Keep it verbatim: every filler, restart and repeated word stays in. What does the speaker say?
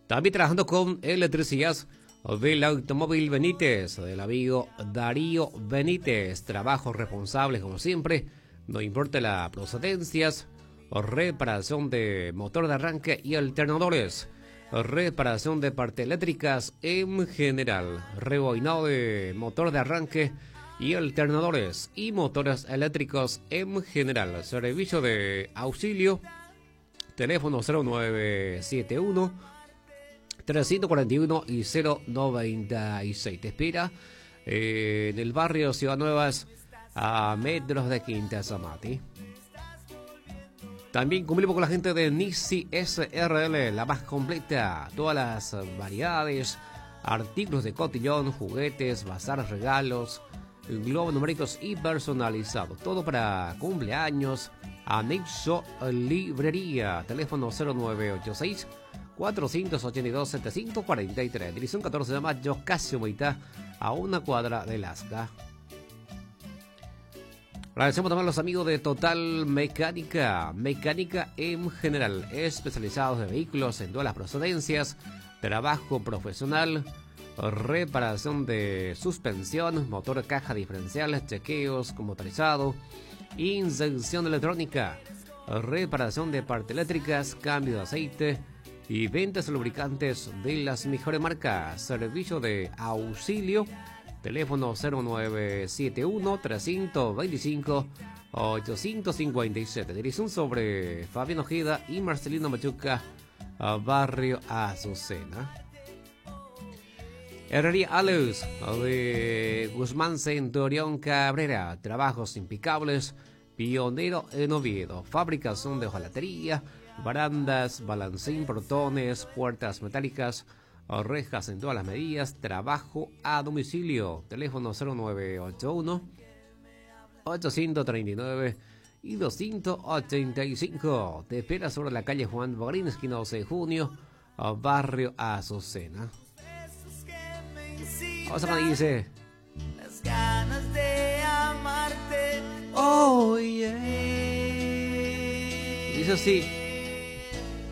También trabajando con electricidad del automóvil Benítez, del amigo Darío Benítez. Trabajos responsables como siempre, no importa la procedencia. Reparación de motor de arranque y alternadores. Reparación de partes eléctricas en general. Rebobinado de motor de arranque y alternadores y motores eléctricos en general. Servicio de auxilio. Teléfono cero nueve siete uno, tres cuatro uno y cero noventa y seis. Te espera eh, en el barrio Ciudad Nuevas, a metros de Quinta Zamati. También cumplimos con la gente de Nisi S R L, la más completa. Todas las variedades, artículos de cotillón, juguetes, bazar, regalos, globos numéricos y personalizados. Todo para cumpleaños. Anexo Librería. Teléfono cero nueve ocho seis, cuatrocientos ochenta y dos, setecientos cuarenta y tres. Dirección catorce de mayo, casi Humaitá, a una cuadra de Lasca. Agradecemos también a los amigos de Total Mecánica. Mecánica en general, especializados de vehículos en todas las procedencias. Trabajo profesional, reparación de suspensión, motor, caja diferencial, chequeos con motorizado, inyección electrónica, reparación de partes eléctricas, cambio de aceite y ventas de lubricantes de las mejores marcas. Servicio de auxilio. Teléfono cero nueve siete uno, tres dos cinco, ocho cinco siete. Dirección sobre Fabián Ojeda y Marcelino Machuca, barrio Azucena. Herrería Alex de Guzmán Centurión Cabrera. Trabajos impecables. Pionero en Oviedo. Fabricación de hojalatería, barandas, balancín, portones, puertas metálicas, rejas en todas las medidas. Trabajo a domicilio. Teléfono cero nueve ocho uno, ocho tres nueve y doscientos ochenta y cinco. Te espera sobre la calle Juan Bogarín, esquina doce de junio, barrio Azucena. Vamos a ver qué dice. Las ganas de amarte. Oh, yeah. Dice así.